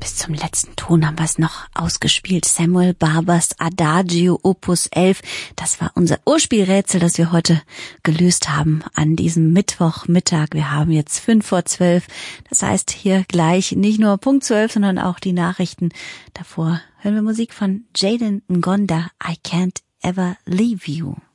bis zum letzten Ton haben wir es noch ausgespielt. Samuel Barbers Adagio Opus 11. Das war unser Urspielrätsel, das wir heute gelöst haben an diesem Mittwochmittag. Wir haben jetzt 5:12. Das heißt hier gleich nicht nur Punkt 12, sondern auch die Nachrichten. Davor hören wir Musik von Jaden Ngonda. I Can't Ever Leave You.